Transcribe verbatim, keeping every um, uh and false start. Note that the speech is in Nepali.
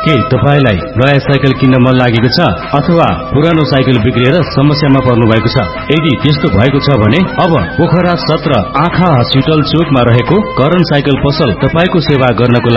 के तपाईलाई नयाँ साइकल किन्न मन लागेको छ अथवा पुरानो साइकल बिग्रिएर समस्यामा पर्नु भएको छ? यदि त्यस्तो भएको छ भने अब पोखरा सत्र आँखा हस्पिटल चोकमा रहेको करण साइकल पसल तपाईको सेवा गर्नको